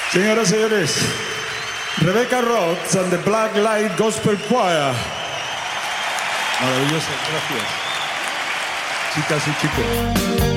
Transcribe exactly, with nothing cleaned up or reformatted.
Señoras y señores, Rebecca Rhodes and the Black Light Gospel Choir. Maravilloso, gracias. Chicas y chicos.